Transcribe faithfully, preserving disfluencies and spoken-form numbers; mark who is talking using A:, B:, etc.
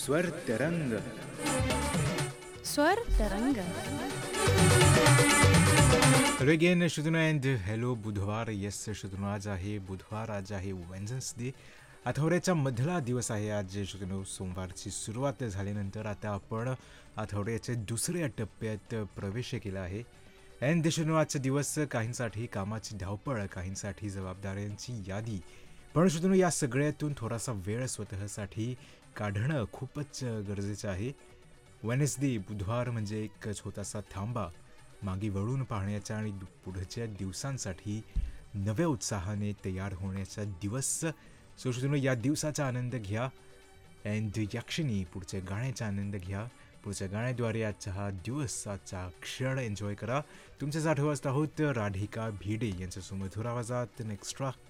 A: स्वर तरंग.
B: स्वर तरंग.
A: Hello again श्रोतनो and hello बुधवार. येस श्रोतनो, आज आहे बुधवार, आज आहे वेन्झन्सडे. आठवड्याचा मधला दिवस आहे आज श्रोतनो. सोमवारची सुरुवात झाल्यानंतर आता आपण आठवड्याच्या दुसऱ्या टप्प्यात प्रवेश केला आहे. अँड श्रोतनो, आजचा दिवस काहींसाठी कामाची धावपळ, काहींसाठी जबाबदाऱ्यांची यादी. पण श्रोतनो, या सगळ्यातून थोडासा वेळ स्वतःसाठी काढणं खूपच गरजेचं आहे. वेनसडे, बुधवार म्हणजे एक छोटासा थांबा, मागे वळून पाहण्याचा आणि पुढच्या दिवसांसाठी नव्या उत्साहाने तयार होण्याचा दिवस. सो श्रोतनो, या दिवसाचा आनंद घ्या अँड या क्षणी पुढच्या गाण्याचा आनंद घ्या. पुढच्या गाण्याद्वारे आजचा हा दिवस, आजचा क्षण एन्जॉय करा. तुमच्याच आठवत आहोत राधिका भिडे यांच्या सुमधुर आवाजात नेक्स्ट ट्रॅक